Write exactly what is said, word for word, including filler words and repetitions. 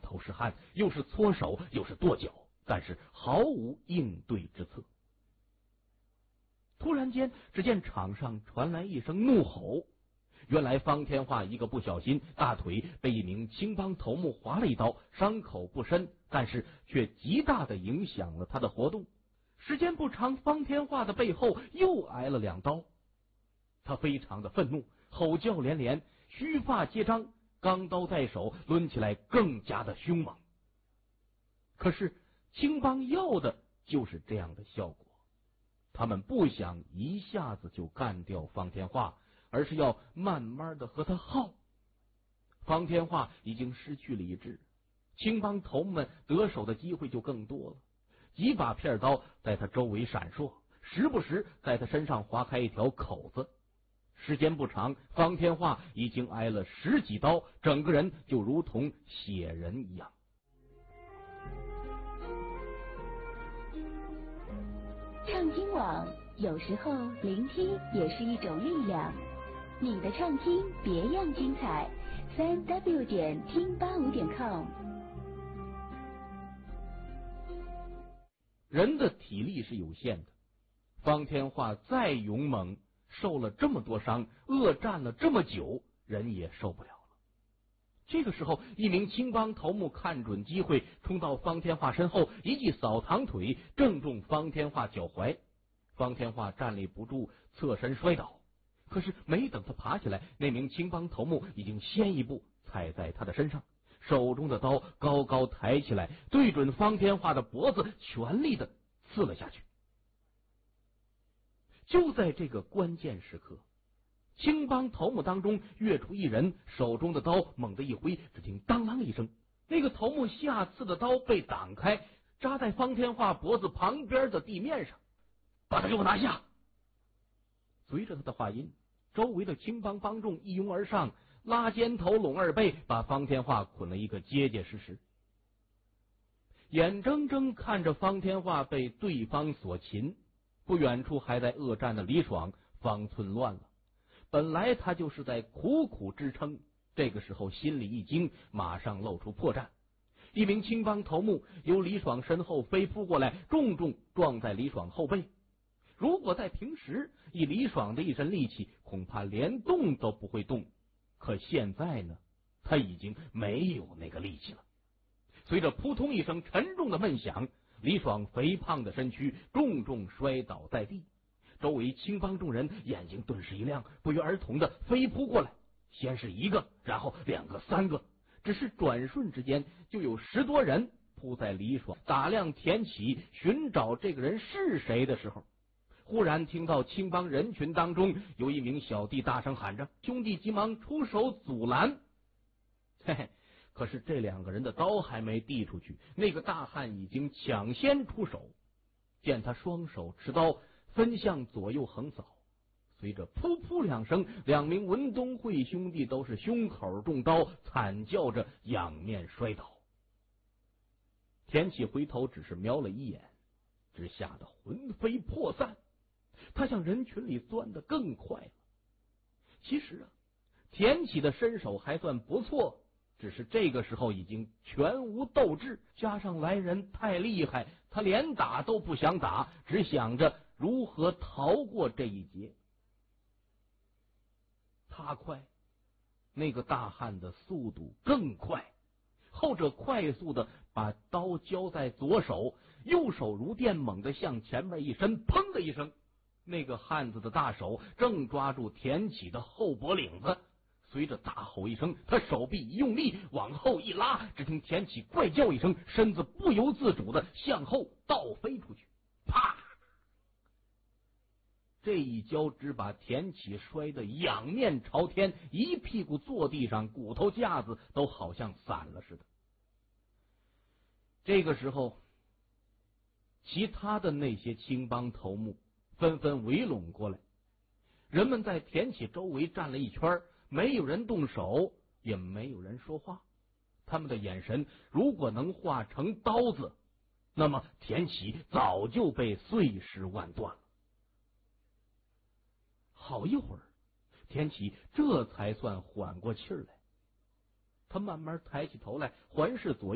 头是汗，又是搓手又是跺脚，但是毫无应对之策。突然间，只见场上传来一声怒吼，原来方天画一个不小心，大腿被一名青帮头目划了一刀，伤口不深，但是却极大的影响了他的活动。时间不长，方天画的背后又挨了两刀，他非常的愤怒，吼叫连连，须发皆张，钢刀在手，抡起来更加的凶猛。可是青帮要的就是这样的效果，他们不想一下子就干掉方天画，而是要慢慢的和他耗。方天画已经失去理智，青帮头目们得手的机会就更多了，几把片刀在他周围闪烁，时不时在他身上划开一条口子。时间不长，方天画已经挨了十几刀，整个人就如同血人一样。 畅听网，有时候聆听也是一种力量。你的畅听别样精彩，三 w 点听八五点 com。 人的体力是有限的，方天画再勇猛，受了这么多伤，恶战了这么久，人也受不了了。这个时候，一名青帮头目看准机会，冲到方天画身后，一记扫堂腿正中方天画脚踝。方天画站立不住，侧身摔倒。可是没等他爬起来，那名青帮头目已经先一步踩在他的身上，手中的刀高高抬起来，对准方天画的脖子，全力的刺了下去。就在这个关键时刻，青帮头目当中跃出一人，手中的刀猛地一挥，只听当啷一声，那个头目下刺的刀被挡开，扎在方天画脖子旁边的地面上。把他给我拿下！随着他的话音，周围的青帮帮众一拥而上，拉肩头拢二背，把方天画捆了一个结结实实。眼睁睁看着方天画被对方所擒，不远处还在恶战的李爽方寸乱了。本来他就是在苦苦支撑，这个时候心里一惊，马上露出破绽。一名青帮头目由李爽身后飞扑过来，重重撞在李爽后背。如果在平时，以李爽的一身力气，恐怕连动都不会动。可现在呢，他已经没有那个力气了。随着扑通一声沉重的闷响，李爽肥胖的身躯重重摔倒在地。周围青帮众人眼睛顿时一亮，不约而同的飞扑过来，先是一个，然后两个、三个，只是转瞬之间，就有十多人扑在李爽打量田启，寻找这个人是谁的时候，忽然听到青帮人群当中有一名小弟大声喊着，兄弟急忙出手阻拦。嘿嘿，可是这两个人的刀还没递出去，那个大汉已经抢先出手。见他双手持刀分向左右横扫，随着噗噗两声，两名文东会兄弟都是胸口中刀，惨叫着仰面摔倒。田启回头只是瞄了一眼，只吓得魂飞魄散。他向人群里钻得更快了。其实啊，田启的身手还算不错，只是这个时候已经全无斗志，加上来人太厉害，他连打都不想打，只想着如何逃过这一劫。他快，那个大汉的速度更快，后者快速的把刀交在左手，右手如电猛地向前面一伸，砰的一声，那个汉子的大手正抓住田启的后脖领子。随着大吼一声，他手臂一用力往后一拉，只听田启怪叫一声，身子不由自主的向后倒飞出去，啪！这一跤只把田启摔得仰面朝天，一屁股坐地上，骨头架子都好像散了似的。这个时候，其他的那些青帮头目纷纷围拢过来，人们在田启周围站了一圈，没有人动手，也没有人说话。他们的眼神如果能化成刀子，那么田启早就被碎尸万段了。好一会儿，田启这才算缓过气来，他慢慢抬起头来，环视左右。